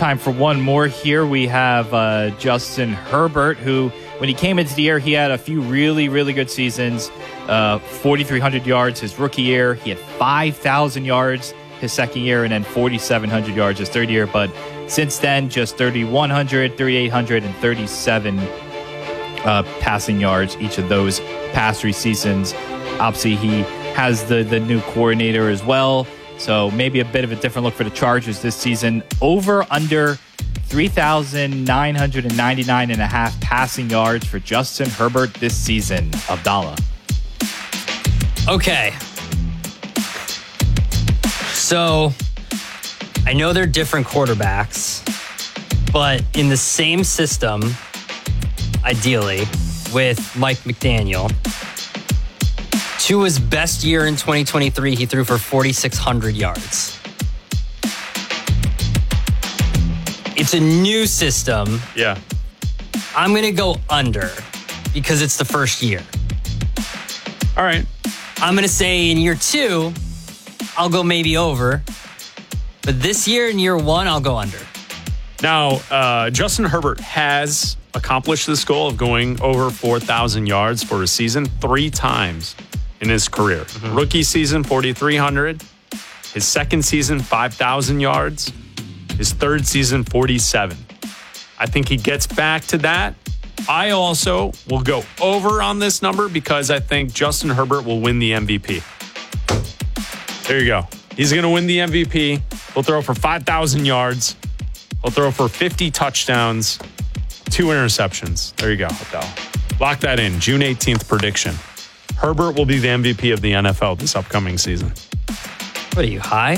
time for one more here. We have Justin Herbert, who, when he came into the year, he had a few really, really good seasons. 4,300 yards his rookie year. He had 5,000 yards his second year, and then 4,700 yards his third year. But since then, just 3,100, 3,800, and 37 passing yards each of those past 3 seasons. Obviously, he has the new coordinator as well, so maybe a bit of a different look for the Chargers this season. Over under 3,999.5 passing yards for Justin Herbert this season. Abdallah. Okay. So, I know they're different quarterbacks, but in the same system, ideally, with Mike McDaniel, to his best year in 2023, he threw for 4,600 yards. It's a new system. Yeah. I'm going to go under because it's the first year. All right. I'm going to say in year 2, I'll go maybe over. But this year, in year 1, I'll go under. Now, Justin Herbert has accomplished this goal of going over 4,000 yards for a season 3 times in his career. Mm-hmm. Rookie season, 4,300. His second season, 5,000 yards. His third season, 47. I think he gets back to that. I also will go over on this number because I think Justin Herbert will win the MVP. There you go. He's going to win the MVP. He'll throw for 5,000 yards. He'll throw for 50 touchdowns, 2 interceptions. There you go. Lock that in. June 18th prediction. Herbert will be the MVP of the NFL this upcoming season. What are you, high?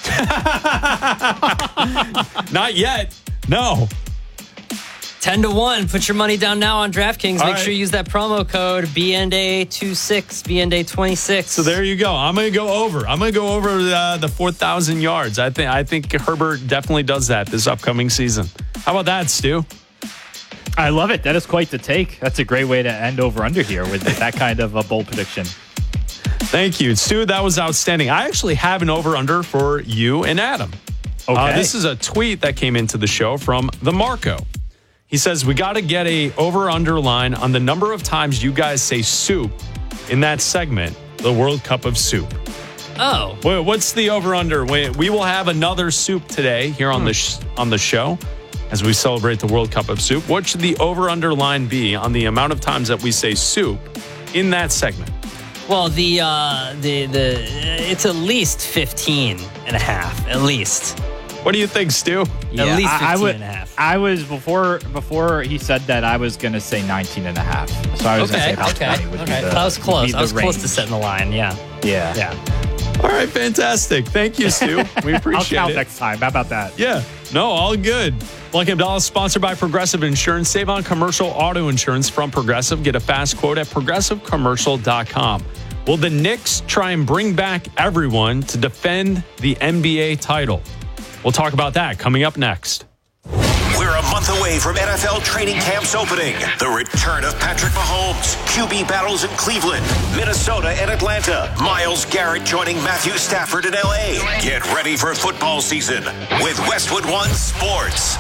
Not yet. No. 10-1. Put your money down now on DraftKings. All Make right. sure you use that promo code BNDA26, BNDA26. So there you go. I'm going to go over. I'm going to go over the 4,000 yards. I think Herbert definitely does that this upcoming season. How about that, Stu? I love it. That is quite the take. That's a great way to end over under here with that kind of a bold prediction. Thank you, Stu. That was outstanding. I actually have an over-under for you and Adam. Okay. This is a tweet that came into the show from the Marco. He says, we got to get a over-under line on the number of times you guys say soup in that segment, the World Cup of Soup. Oh. What's the over-under? We will have another soup today here on the show as we celebrate the World Cup of Soup. What should the over-under line be on the amount of times that we say soup in that segment? Well, it's at least 15 and a half, at least. What do you think, Stu? Yeah, at least 15 and a half. I was, before he said that, I was going to say 19 and a half. So I was going to say about 20 would be the I was close. I was range. close to setting the line, yeah. Yeah. All right, fantastic. Thank you, Stu. We appreciate I'll count it. next time. How about that? Yeah. No, all good. Blank Abdallah, sponsored by Progressive Insurance. Save on commercial auto insurance from Progressive. Get a fast quote at progressivecommercial.com. Will the Knicks try and bring back everyone to defend the NBA title? We'll talk about that coming up next. We're a month away from NFL training camps opening. The return of Patrick Mahomes, QB battles in Cleveland, Minnesota, and Atlanta. Myles Garrett joining Matthew Stafford in LA. Get ready for football season with Westwood One Sports.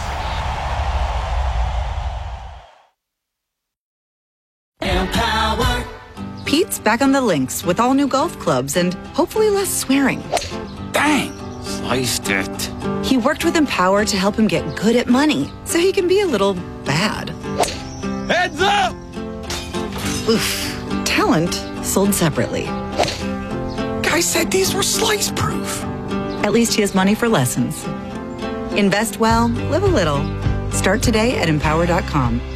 Empower. Pete's back on the links with all new golf clubs and hopefully less swearing. Dang, sliced it. He worked with Empower to help him get good at money so he can be a little bad. Heads up! Oof. Talent sold separately. Guy said these were slice proof. At least he has money for lessons. Invest well, live a little. Start today at Empower.com.